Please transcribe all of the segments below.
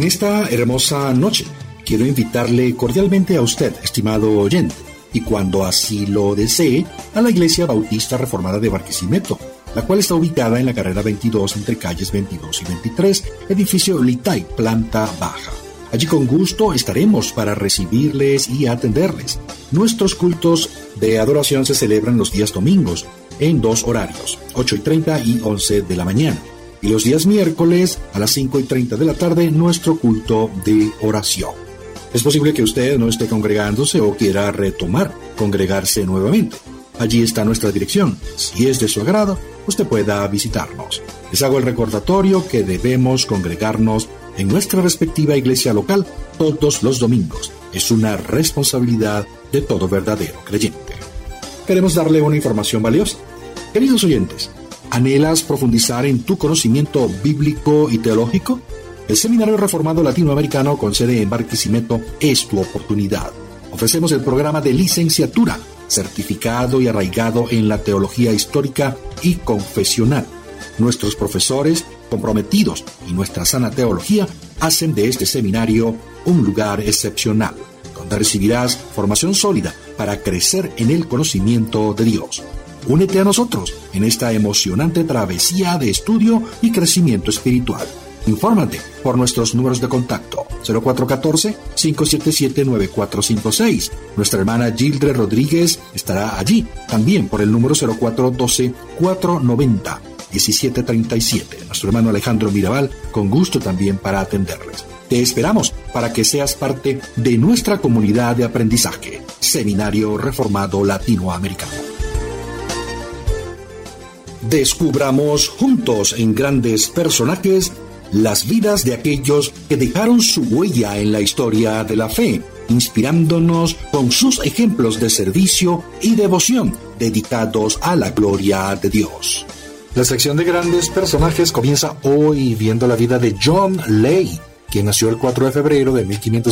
En esta hermosa noche, quiero invitarle cordialmente a usted, estimado oyente, y cuando así lo desee, a la Iglesia Bautista Reformada de Barquisimeto, la cual está ubicada en la carrera 22 entre calles 22 y 23, edificio Litay, planta baja. Allí con gusto estaremos para recibirles y atenderles. Nuestros cultos de adoración se celebran los días domingos, en 2 horarios, 8:30 y 11 de la mañana. Y los días miércoles, a las 5:30 de la tarde, nuestro culto de oración. Es posible que usted no esté congregándose o quiera retomar congregarse nuevamente. Allí está nuestra dirección. Si es de su agrado, usted pueda visitarnos. Les hago el recordatorio que debemos congregarnos en nuestra respectiva iglesia local todos los domingos. Es una responsabilidad de todo verdadero creyente. Queremos darle una información valiosa. Queridos oyentes, ¿anhelas profundizar en tu conocimiento bíblico y teológico? El Seminario Reformado Latinoamericano con sede en Barquisimeto es tu oportunidad. Ofrecemos el programa de licenciatura, certificado y arraigado en la teología histórica y confesional. Nuestros profesores, comprometidos y nuestra sana teología, hacen de este seminario un lugar excepcional, donde recibirás formación sólida para crecer en el conocimiento de Dios. Únete a nosotros en esta emocionante travesía de estudio y crecimiento espiritual. Infórmate por nuestros números de contacto 0414-577-9456. Nuestra hermana Gildre Rodríguez estará allí, también por el número 0412-490-1737. Nuestro hermano Alejandro Mirabal, con gusto también para atenderles. Te esperamos para que seas parte de nuestra comunidad de aprendizaje, Seminario Reformado Latinoamericano. Descubramos juntos en grandes personajes las vidas de aquellos que dejaron su huella en la historia de la fe, inspirándonos con sus ejemplos de servicio y devoción dedicados a la gloria de Dios. La sección de grandes personajes comienza hoy viendo la vida de John Ley, quien nació el 4 de febrero de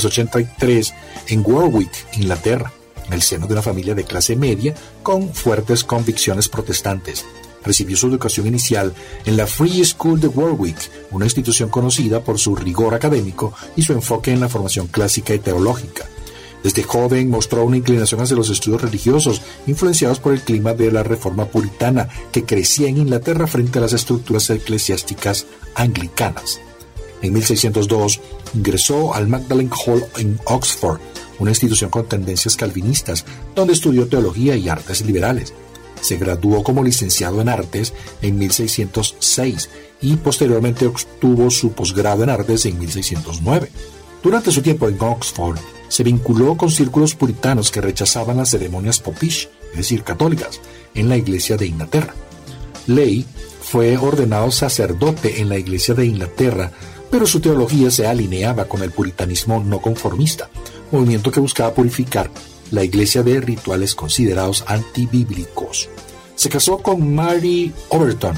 1583 en Warwick, Inglaterra, en el seno de una familia de clase media con fuertes convicciones protestantes. Recibió su educación inicial en la Free School de Warwick, una institución conocida por su rigor académico y su enfoque en la formación clásica y teológica. Desde joven mostró una inclinación hacia los estudios religiosos, influenciados por el clima de la reforma puritana que crecía en Inglaterra frente a las estructuras eclesiásticas anglicanas. En 1602 ingresó al Magdalen Hall en Oxford, una institución con tendencias calvinistas, donde estudió teología y artes liberales. Se graduó como licenciado en artes en 1606 y posteriormente obtuvo su posgrado en artes en 1609. Durante su tiempo en Oxford, se vinculó con círculos puritanos que rechazaban las ceremonias popish, es decir, católicas, en la Iglesia de Inglaterra. Ley fue ordenado sacerdote en la Iglesia de Inglaterra, pero su teología se alineaba con el puritanismo no conformista, movimiento que buscaba purificar la iglesia de rituales considerados antibíblicos. Se casó con Mary Overton,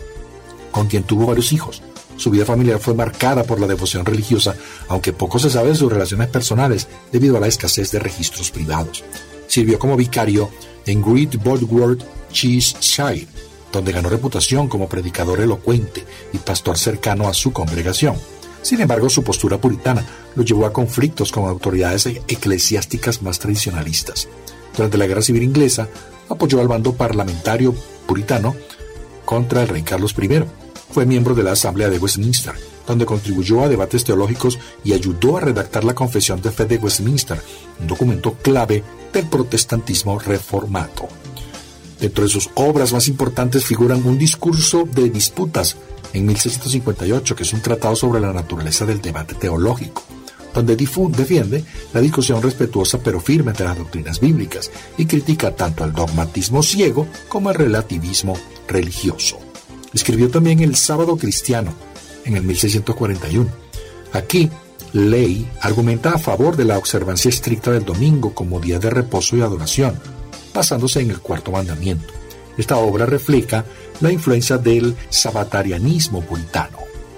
con quien tuvo varios hijos. Su vida familiar fue marcada por la devoción religiosa, aunque poco se sabe de sus relaciones personales debido a la escasez de registros privados. Sirvió como vicario en Great Bodworth, Cheshire, donde ganó reputación como predicador elocuente y pastor cercano a su congregación. Sin embargo, su postura puritana lo llevó a conflictos con autoridades eclesiásticas más tradicionalistas. Durante la Guerra Civil Inglesa, apoyó al bando parlamentario puritano contra el rey Carlos I. Fue miembro de la Asamblea de Westminster, donde contribuyó a debates teológicos y ayudó a redactar la Confesión de Fe de Westminster, un documento clave del protestantismo reformado. Dentro de sus obras más importantes figuran un discurso de disputas en 1658, que es un tratado sobre la naturaleza del debate teológico, donde defiende la discusión respetuosa pero firme de las doctrinas bíblicas y critica tanto el dogmatismo ciego como el relativismo religioso. Escribió también El Sábado Cristiano en el 1641. Aquí, Ley argumenta a favor de la observancia estricta del domingo como día de reposo y adoración, basándose en el cuarto mandamiento. Esta obra refleja la influencia del sabatarianismo puritano.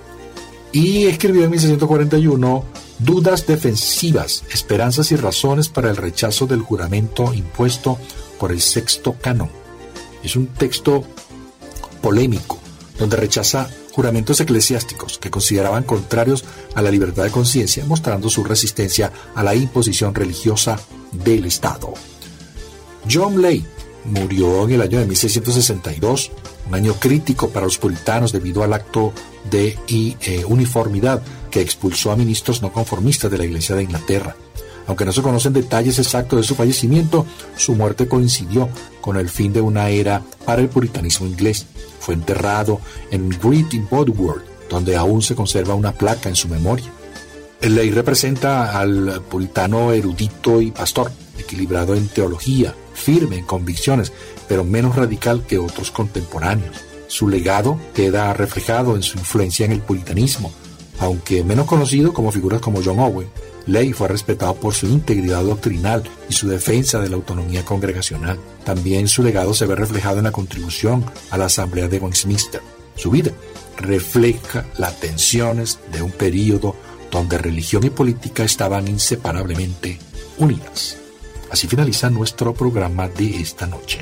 Y escribió en 1641 Dudas defensivas, esperanzas y razones para el rechazo del juramento impuesto por el sexto canon. Es un texto polémico, donde rechaza juramentos eclesiásticos que consideraban contrarios a la libertad de conciencia, mostrando su resistencia a la imposición religiosa del Estado. John Ley murió en el año de 1662, un año crítico para los puritanos debido al acto de uniformidad que expulsó a ministros no conformistas de la Iglesia de Inglaterra. Aunque no se conocen detalles exactos de su fallecimiento, su muerte coincidió con el fin de una era para el puritanismo inglés. Fue enterrado en Great in Bodworth, donde aún se conserva una placa en su memoria. El Ley representa al puritano erudito y pastor, equilibrado en teología, firme en convicciones, pero menos radical que otros contemporáneos. Su legado queda reflejado en su influencia en el puritanismo, aunque menos conocido como figuras como John Owen. Ley fue respetado por su integridad doctrinal y su defensa de la autonomía congregacional. También su legado se ve reflejado en la contribución a la Asamblea de Westminster. Su vida refleja las tensiones de un período donde religión y política estaban inseparablemente unidas. Así finaliza nuestro programa de esta noche.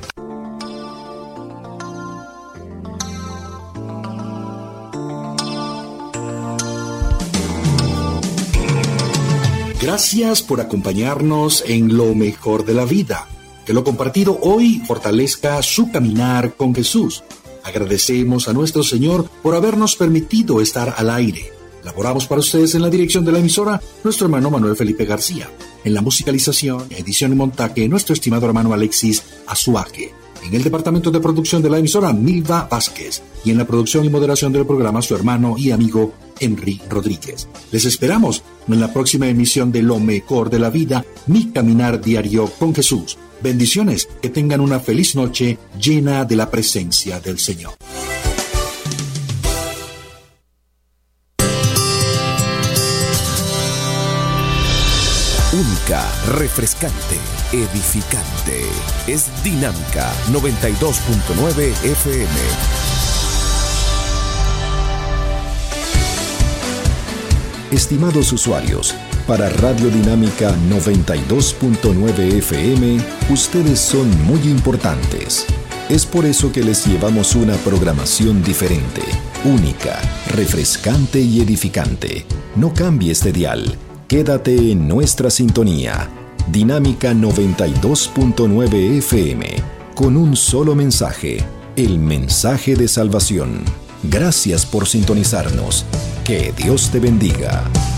Gracias por acompañarnos en Lo Mejor de la Vida. Que lo compartido hoy fortalezca su caminar con Jesús. Agradecemos a nuestro Señor por habernos permitido estar al aire. Laboramos para ustedes en la dirección de la emisora nuestro hermano Manuel Felipe García. En la musicalización, edición y montaje, nuestro estimado hermano Alexis Azuaje. En el departamento de producción de la emisora, Milva Vázquez. Y en la producción y moderación del programa, su hermano y amigo Henry Rodríguez. Les esperamos en la próxima emisión de Lo Mejor de la Vida, mi caminar diario con Jesús. Bendiciones, que tengan una feliz noche llena de la presencia del Señor. Única, refrescante, edificante. Es Dinámica 92.9 FM. Estimados usuarios, para Radio Dinámica 92.9 FM, ustedes son muy importantes. Es por eso que les llevamos una programación diferente, única, refrescante y edificante. No cambies de dial. Quédate en nuestra sintonía, Dinámica 92.9 FM, con un solo mensaje, el mensaje de salvación. Gracias por sintonizarnos. Que Dios te bendiga.